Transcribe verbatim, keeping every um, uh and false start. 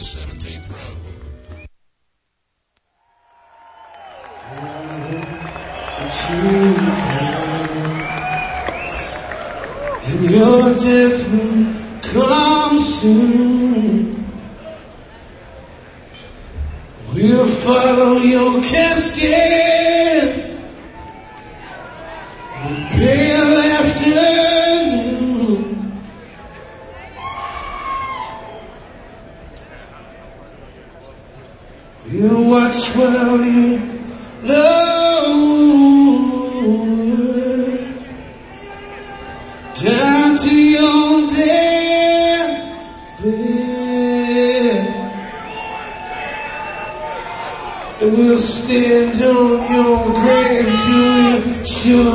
seventeenth Road. And your death will come soon. We'll follow your casket with pale afternoon. We'll watch while you load down to your deathbed. And we'll stand on your grave till you're sure